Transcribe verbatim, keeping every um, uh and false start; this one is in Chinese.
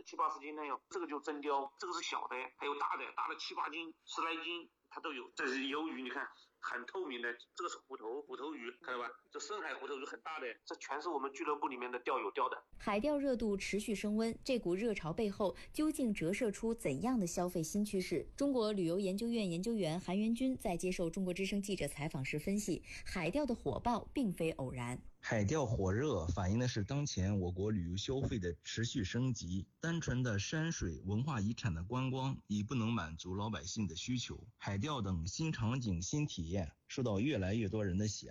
七八十斤那样，这个就真鲷，这个是小的，还有大的，大的七八斤、十来斤，它都有。这是鱿鱼，你看很透明的，这个是虎头虎头鱼，看到吧？这深海虎头鱼很大的，这全是我们俱乐部里面的钓友钓的。 海钓热度持续升温，这股热潮背后究竟折射出怎样的消费新趋势？中国旅游研究院研究员韩元军在接受中国之声记者采访时分析，海钓的火爆并非偶然。 海钓火热反映的是当前我国旅游消费的持续升级，单纯的山水文化遗产的观光已不能满足老百姓的需求，海钓等新场景新体验受到越来越多人的喜爱。